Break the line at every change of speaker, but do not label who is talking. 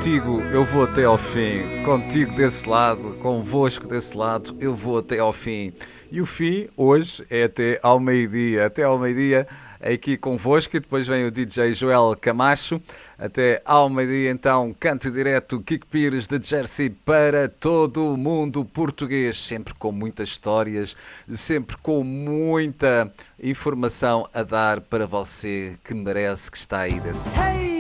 Contigo eu vou até ao fim, contigo desse lado, convosco desse lado, eu vou até ao fim. E o fim, hoje, é até ao meio-dia, aqui convosco, e depois vem o DJ Joel Camacho, até ao meio-dia, então, canto direto, Kiko Pires de Jersey para todo o mundo português, sempre com muitas histórias, sempre com muita informação a dar para você que merece, que está aí desse lado.